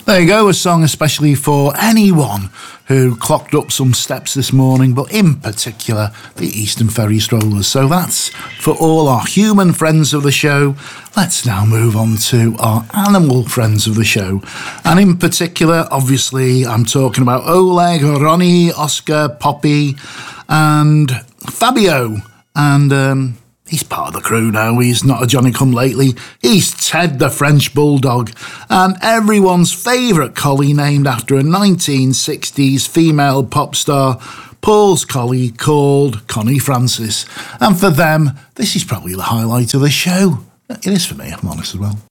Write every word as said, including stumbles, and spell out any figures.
There you go, a song especially for anyone who clocked up some steps this morning, but in particular the Eastern Ferry Strollers. So that's for all our human friends of the show. Let's now move on to our animal friends of the show. And in particular, obviously, I'm talking about Oleg, Ronnie, Oscar, Poppy, and Fabio. And um, he's part of the crew now. He's not a Johnny-come-lately. He's Ted the French Bulldog, and everyone's favourite collie named after a nineteen sixties female pop star, Paul's collie called Connie Francis. And for them, this is probably the highlight of the show. It is for me, I'm honest as well.